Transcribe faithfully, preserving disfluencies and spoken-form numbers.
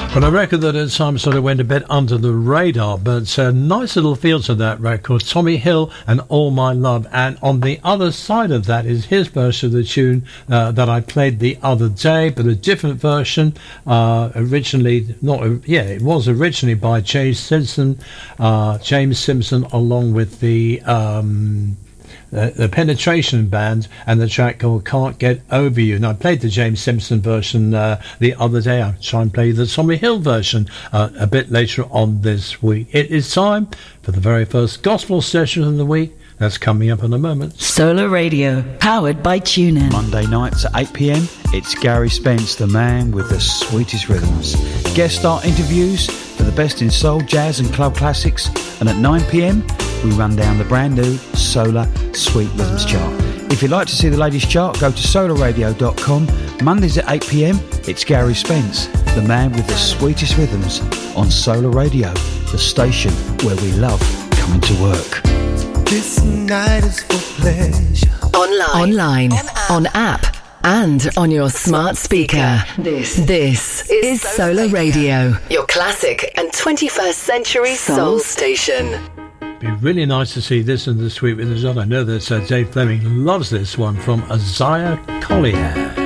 Well, a record that at times sort of went a bit under the radar, but a nice little feel to that record, Tommy Hill and All My Love. And on the other side of that is his version of the tune uh, that I played the other day, but a different version, uh, originally, not, yeah, it was originally by James Simpson, uh, James Simpson along with the... Um, The, the Penetration Band, and the track called Can't Get Over You. And I played the James Simpson version uh, the other day. I'll try and play the Tommy Hill version uh, a bit later on this week. It is time for the very first gospel session of the week. That's coming up in a moment. Solar Radio, powered by TuneIn. Monday nights at eight p m, it's Gary Spence, the man with the sweetest rhythms. Guest star interviews for the best in soul, jazz and club classics. And at nine p m, we run down the brand new Solar Sweet Rhythms chart. If you'd like to see the latest chart, go to solar radio dot com. Mondays at eight p m, it's Gary Spence, the man with the sweetest rhythms on Solar Radio, the station where we love coming to work. This night is for pleasure. Online, Online, on app, and on your smart speaker. This, this is Solar Radio, your classic and twenty-first century soul station. Be really nice to see this in the Sweet Rhythms. I know that uh, Dave Fleming loves this one from Isaiah Collier.